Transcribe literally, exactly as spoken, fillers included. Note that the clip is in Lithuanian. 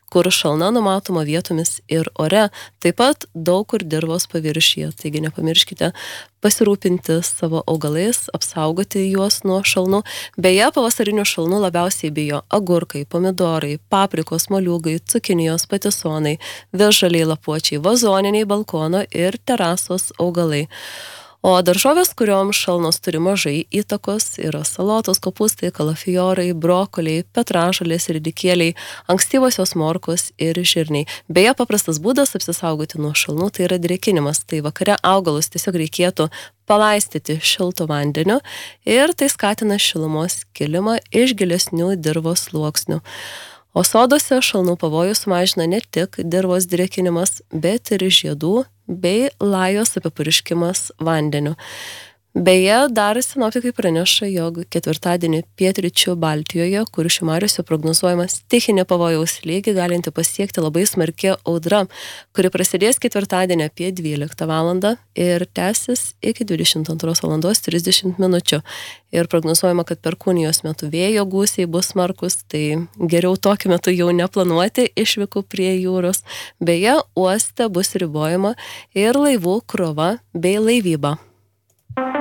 kur šalna numatoma vietomis ir ore, taip pat daug kur dirvos paviršyje. Taigi nepamirškite pasirūpinti savo augalais, apsaugoti juos nuo šalnų. Beje, pavasarinių šalnų labiausiai bijo agurkai, pomidorai, paprikos, moliūgai, cukinijos, patisonai, visžaliai lapuočiai, vazoniniai, balkono ir terasos augalai. O daržovės, kuriuom šalnos turi mažai įtakos, yra salotos, kopūstai, kalafiorai, brokoliai, petražolės, ridikėliai, ankstyvosios morkos ir žirniai. Beje, paprastas būdas apsisaugoti nuo šalnų tai yra drėkinimas. Tai vakare augalus tiesiog reikėtų palaistyti šiltu vandeniu ir tai skatina šilumos kilimą iš gilesnių dirvos sluoksnių. O soduose šalnų pavojų sumažina ne tik dirvos drėkinimas, bet ir žiedų bei lajos apipurškimas vandeniu. Beje, dar sinoptikai praneša, jog ketvirtadienį pietryčių Baltijoje, Kuršių mariose prognozuojama stichinė pavojaus lygį galinti pasiekti labai smarki audra, kuri prasidės ketvirtadienį apie dvyliktą valandą ir tęsis iki dvidešimt antros valandos trisdešimt minučių. Ir prognozuojama, kad perkūnijos metu vėjo gūsiai bus smarkus, tai geriau tokiu metu jau neplanuoti išvykų prie jūros. Beje, uoste bus ribojama ir laivų krova bei laivyba.